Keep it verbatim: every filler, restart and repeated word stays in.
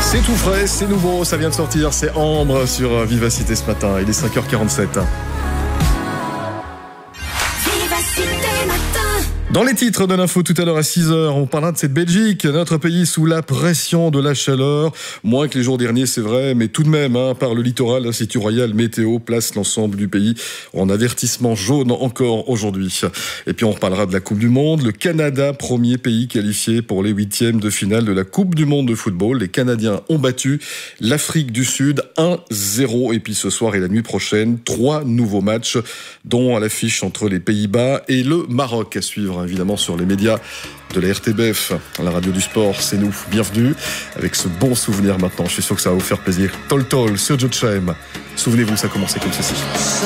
C'est tout frais, c'est nouveau, ça vient de sortir, c'est Ambre sur Vivacité ce matin, il est cinq heures quarante-sept. Dans les titres de l'info tout à l'heure à six heures, on parlera de cette Belgique, notre pays sous la pression de la chaleur. Moins que les jours derniers, c'est vrai, mais tout de même, hein, par le littoral, l'Institut Royal Météo place l'ensemble du pays en avertissement jaune encore aujourd'hui. Et puis on reparlera de la Coupe du Monde. Le Canada, premier pays qualifié pour les huitièmes de finale de la Coupe du Monde de football. Les Canadiens ont battu l'Afrique du Sud un zéro. Et puis ce soir et la nuit prochaine, trois nouveaux matchs, dont à l'affiche entre les Pays-Bas et le Maroc à suivre. Évidemment sur les médias de la R T B F, la radio du sport, c'est nous, bienvenue, avec ce bon souvenir maintenant, je suis sûr que ça va vous faire plaisir. Tol Tol, sur Joe Chaim, souvenez-vous, ça commençait comme ceci.